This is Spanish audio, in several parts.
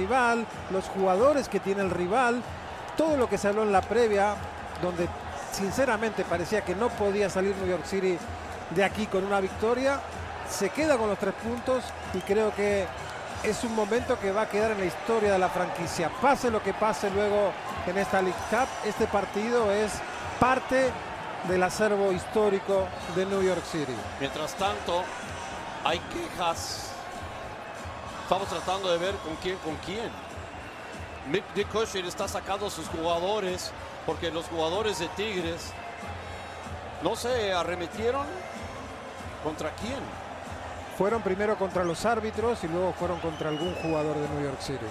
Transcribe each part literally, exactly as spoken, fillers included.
rival, los jugadores que tiene el rival, todo lo que se habló en la previa, donde sinceramente parecía que no podía salir New York City de aquí con una victoria, se queda con los tres puntos y creo que es un momento que va a quedar en la historia de la franquicia. Pase lo que pase luego en esta League Cup, este partido es parte del acervo histórico de New York City. Mientras tanto, hay quejas. Estamos tratando de ver con quién, con quién. Nick Cushing está sacando a sus jugadores porque los jugadores de Tigres, no sé, arremetieron. ¿Contra quién? Fueron primero contra los árbitros y luego fueron contra algún jugador de New York City.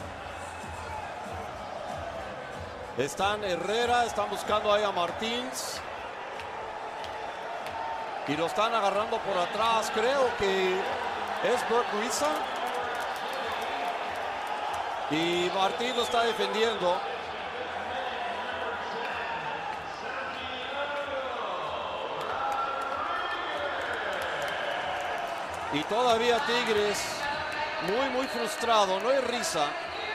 Están Herrera, están buscando ahí a Martins. Y lo están agarrando por atrás. Creo que es Burke Riza. Y Martins lo está defendiendo. Y todavía Tigres muy, muy frustrado. No es Riza.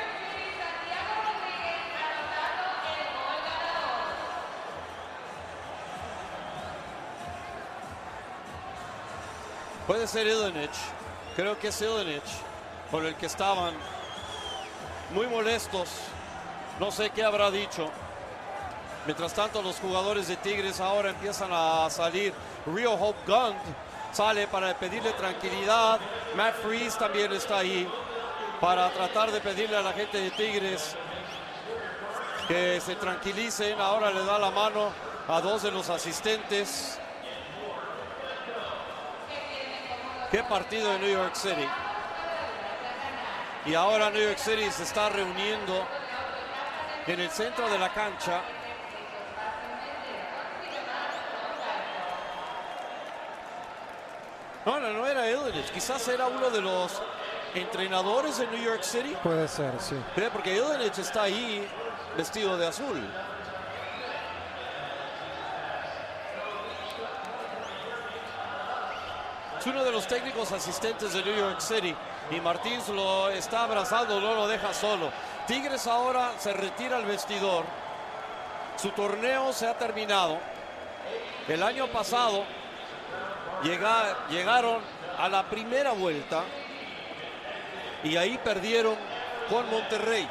Puede ser Ilinic. Creo que es Ilinic por el que estaban muy molestos. No sé qué habrá dicho. Mientras tanto, los jugadores de Tigres ahora empiezan a salir. Rio Hope Gund sale para pedirle tranquilidad. Matt Freese también está ahí para tratar de pedirle a la gente de Tigres que se tranquilicen. Ahora le da la mano a dos de los asistentes. Qué partido de New York City. Y ahora New York City se está reuniendo en el centro de la cancha. No, no, no era Ilinic. Quizás era uno de los entrenadores de New York City. Puede ser, sí. Porque Ilinic está ahí vestido de azul. Es uno de los técnicos asistentes de New York City y Martins lo está abrazando, no lo deja solo. Tigres ahora se retira al vestidor. Su torneo se ha terminado. El año pasado llega, llegaron a la primera vuelta y ahí perdieron con Monterrey.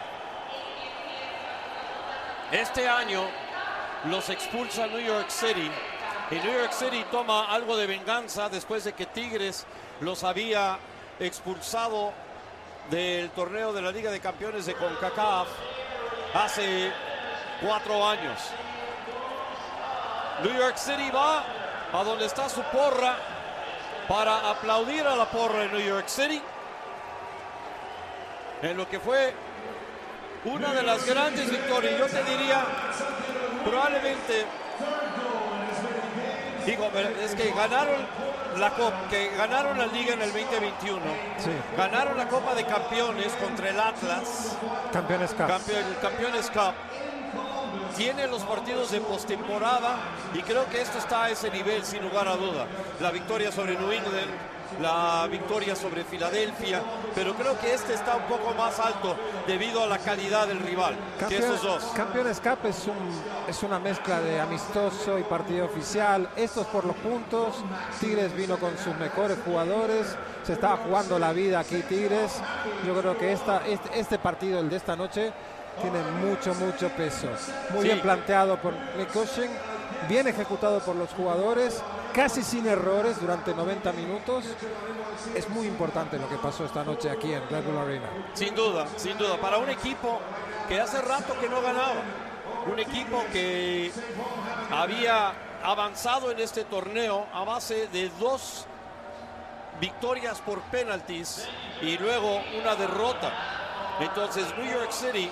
Este año los expulsa New York City. Y New York City toma algo de venganza después de que Tigres los había expulsado del torneo de la Liga de Campeones de CONCACAF hace cuatro años. New York City va a donde está su porra para aplaudir a la porra de New York City en lo que fue una de las grandes victorias. Yo te diría, probablemente... Digo, es que ganaron la Copa, que ganaron la Liga en el veinte veintiuno. Sí. Ganaron la Copa de Campeones contra el Atlas. Campeones Cup. Campeón, el Campeones Cup. Tiene los partidos de postemporada y creo que esto está a ese nivel, sin lugar a duda. La victoria sobre New England, la victoria sobre Filadelfia, pero creo que este está un poco más alto debido a la calidad del rival. Campeón, que esos dos. Campeones Cup es, un, es una mezcla de amistoso y partido oficial. Estos por los puntos. Tigres vino con sus mejores jugadores. Se estaba jugando la vida aquí Tigres. Yo creo que esta, este, este partido, el de esta noche, tiene mucho, mucho peso. Muy sí. bien planteado por Nick Cushing. Bien ejecutado por los jugadores. Casi sin errores durante noventa minutos. Es muy importante lo que pasó esta noche aquí en Red Bull Arena. Sin duda, sin duda. Para un equipo que hace rato que no ganaba. Un equipo que había avanzado en este torneo a base de dos victorias por penaltis y luego una derrota. Entonces New York City,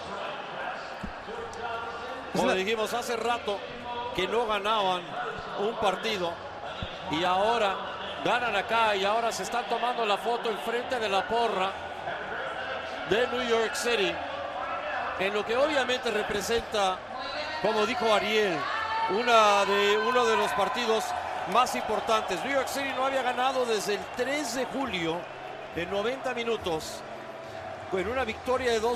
como dijimos hace rato, que no ganaban un partido y ahora ganan acá y ahora se están tomando la foto enfrente de la porra de New York City, en lo que obviamente representa, como dijo Ariel, una de, uno de los partidos más importantes. New York City no había ganado desde el tres de julio en noventa minutos, con una victoria de dos